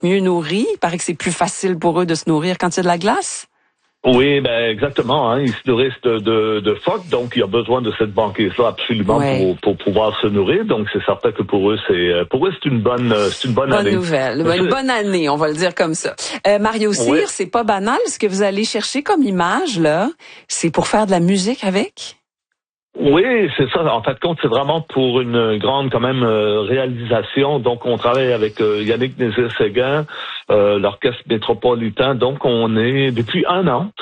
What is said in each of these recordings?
mieux nourris. Il paraît que c'est plus facile pour eux de se nourrir quand il y a de la glace. Oui, exactement. Hein. Ils se nourrissent de phoques, donc il y a besoin de cette banquise-là absolument pour pouvoir se nourrir. Donc c'est certain que pour eux c'est une bonne année. Nouvelle, une bonne année, on va le dire comme ça. Mario Cyr, c'est pas banal ce que vous allez chercher comme image là. C'est pour faire de la musique avec. Oui, c'est ça. En fait, compte, c'est vraiment pour une grande, quand même, réalisation. Donc, on travaille avec Yannick Nézet-Séguin, l'Orchestre métropolitain. Donc, on est, depuis 1 an,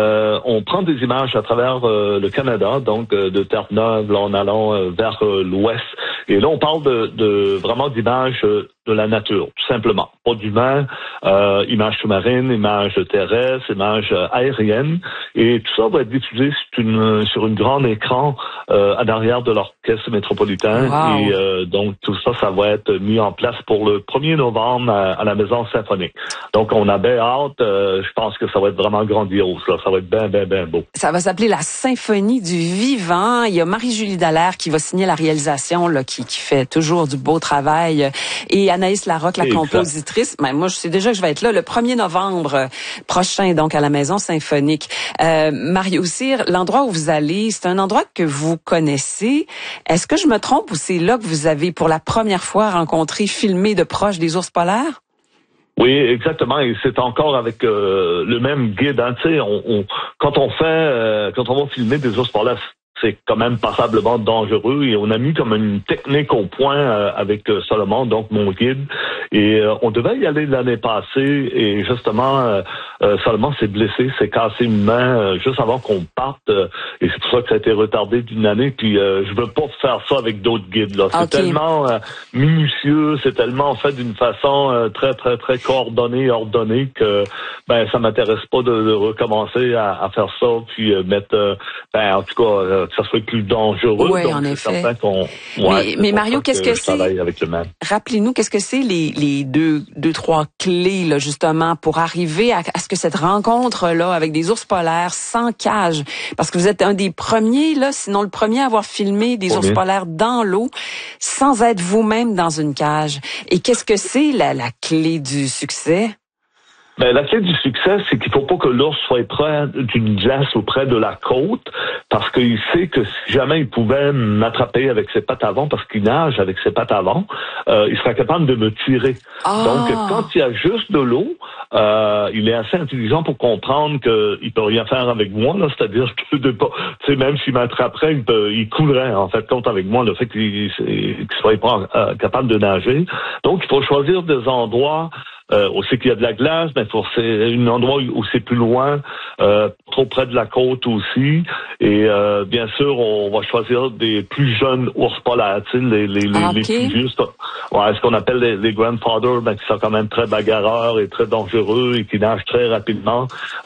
on prend des images à travers le Canada, donc de Terre-Neuve, là, en allant vers l'ouest. Et là, on parle vraiment d'images de la nature, tout simplement. Pas d'humains, images sous-marines, images terrestres, images aériennes. Et tout ça va être diffusé sur une grande écran en arrière de l'Orchestre métropolitain. Wow. Et donc, tout ça, ça va être mis en place pour le 1er novembre à la Maison symphonique. Donc, on a bien hâte. Je pense que ça va être vraiment grandiose. Là. Ça va être bien beau. Ça va s'appeler la Symphonie du vivant. Il y a Marie-Julie Dallaire qui va signer la réalisation, là, qui fait toujours du beau travail. Et Anaïs Larocque, la compositrice. Ben, moi, je sais déjà que je vais être là le 1er novembre prochain, donc à la Maison symphonique. Mario Cyr, l'endroit où vous allez, c'est un endroit que vous connaissez. Est-ce que je me trompe ou c'est là que vous avez pour la première fois rencontré, filmé de proche des ours polaires? Oui, exactement. Et c'est encore avec le même guide. Hein. Tu sais, quand on va filmer des ours polaires, c'est quand même passablement dangereux et on a mis comme une technique au point avec Solomon, donc mon guide. Et on devait y aller l'année passée et justement, Solomon s'est blessé, s'est cassé une main juste avant qu'on parte et c'est pour ça que ça a été retardé d'une année. Puis je veux pas faire ça avec d'autres guides. Là. C'est tellement minutieux, c'est tellement fait d'une façon très coordonnée, ordonnée que ça m'intéresse pas de recommencer à faire ça puis mettre en tout cas que ça soit plus dangereux. Oui, donc en effet. Mais Mario, qu'est-ce que c'est? Rappelez-nous, qu'est-ce que c'est les deux, trois clés, là, justement, pour arriver à ce que cette rencontre-là, avec des ours polaires sans cage, parce que vous êtes un des premiers, là, sinon le premier à avoir filmé des ours polaires dans l'eau, sans être vous-même dans une cage. Et qu'est-ce que c'est la clé du succès? La clé du succès, c'est qu'il faut pas que l'ours soit près d'une glace ou près de la côte, parce qu'il sait que si jamais il pouvait m'attraper avec ses pattes avant, parce qu'il nage avec ses pattes avant, il serait capable de me tirer. Donc, quand il y a juste de l'eau, il est assez intelligent pour comprendre qu'il peut rien faire avec moi, là. C'est-à-dire que même s'il m'attraperait, il coulerait, en fait, compte avec moi, le fait qu'il soit pas capable de nager. Donc, il faut choisir des endroits où c'est qu'il y a de la glace, mais c'est un endroit où c'est plus loin, trop près de la côte aussi. Et bien sûr, on va choisir des plus jeunes ours polaires, tu sais, les plus vieux. Ce qu'on appelle les grandfathers, qui sont quand même très bagarreurs et très dangereux et qui nagent très rapidement.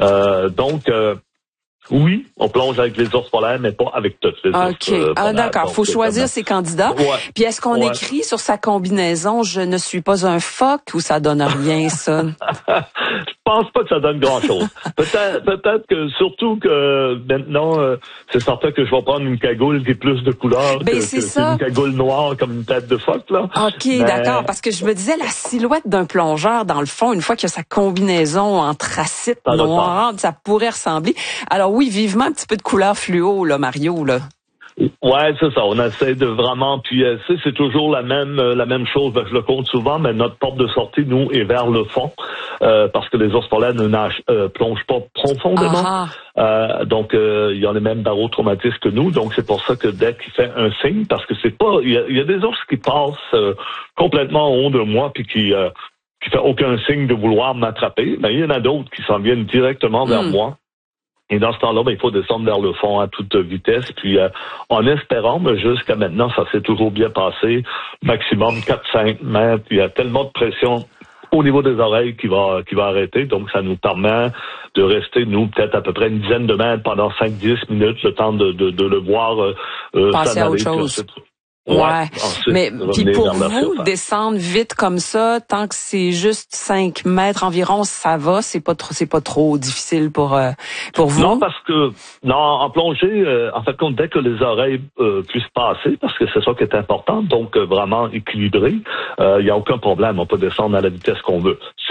Oui, on plonge avec les ours polaires, mais pas avec toutes les ours polaires. D'accord. Faut choisir ses candidats. Ouais. Puis est-ce qu'on écrit sur sa combinaison « Je ne suis pas un phoque » ou ça donne rien, ça? Je pense pas que ça donne grand-chose. Peut-être que, surtout que maintenant, c'est certain que je vais prendre une cagoule qui est plus de couleur que une cagoule noire comme une tête de phoque, là. D'accord. Parce que je me disais, la silhouette d'un plongeur, dans le fond, une fois qu'il a sa combinaison anthracite noire, ça pourrait ressembler. Alors oui, vivement un petit peu de couleur fluo, là, Mario, là. Ouais, c'est ça. On essaie de vraiment, puis c'est toujours la même chose. Je le compte souvent, mais notre porte de sortie, nous, est vers le fond, parce que les ours polaires ne plongent pas profondément. Donc, il y a les mêmes barotraumatismes que nous. Donc, c'est pour ça que dès qu'il fait un signe, parce que c'est pas, il y a des ours qui passent complètement en haut de moi, puis qui fait aucun signe de vouloir m'attraper. Mais il y en a d'autres qui s'en viennent directement vers moi. Et dans ce temps-là, il faut descendre vers le fond à toute vitesse. Puis en espérant, mais jusqu'à maintenant, ça s'est toujours bien passé. Maximum 4-5 mètres. Il y a tellement de pression au niveau des oreilles qui va arrêter. Donc, ça nous permet de rester, nous, peut-être à peu près une dizaine de mètres pendant 5-10 minutes, le temps de le voir passer à autre chose. Ouais. Mais puis pour vous, descendre vite comme ça, tant que c'est juste 5 mètres environ, ça va, c'est pas trop difficile pour vous. Non, parce que en plongée, en fait, dès que les oreilles puissent passer, parce que c'est ça qui est important, donc vraiment équilibré, il y a aucun problème, on peut descendre à la vitesse qu'on veut.